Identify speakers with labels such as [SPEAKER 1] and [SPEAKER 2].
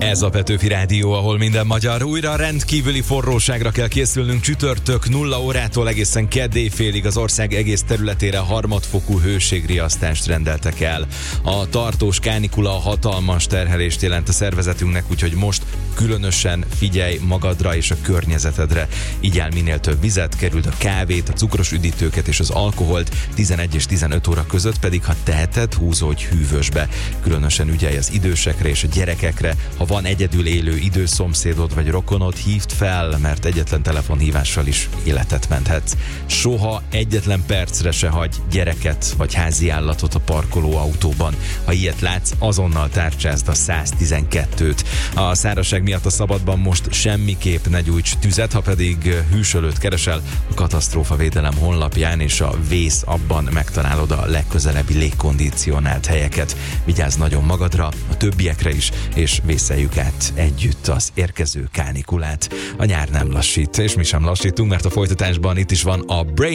[SPEAKER 1] Ez a Petőfi Rádió, ahol minden magyar. Újra rendkívüli forróságra kell készülnünk. Csütörtök 0 órától egészen kedd éjfélig az ország egész területére harmadfokú hőségriasztást rendeltek el. A tartós kánikula hatalmas terhelést jelent a szervezetünknek, úgyhogy most különösen figyelj magadra és a környezetedre. Igyál minél több vizet, kerüld a kávét, a cukros üdítőket és az alkoholt, 11 és 15 óra között pedig, ha teheted, húzódj hűvösbe. Különösen ügyelj az idősekre és a gyerekekre. Ha van egyedül élő időszomszédod vagy rokonod, hívd fel, mert egyetlen telefonhívással is életet menthetsz. Soha egyetlen percre se hagyj gyereket vagy házi állatot a parkoló autóban. Ha ilyet látsz, azonnal tárcsázd a 112-t. A szárazság miatt a szabadban most semmiképp ne gyújts tüzet, ha pedig hűsölőt keresel, a katasztrófavédelem honlapján és a Vész abban megtalálod a legközelebbi légkondicionált helyeket. Vigyázz nagyon magadra, a többiekre is, és vészeljük át együtt az érkező kánikulát. A nyár nem lassít, és mi sem lassítunk, mert a folytatásban itt is van a Brain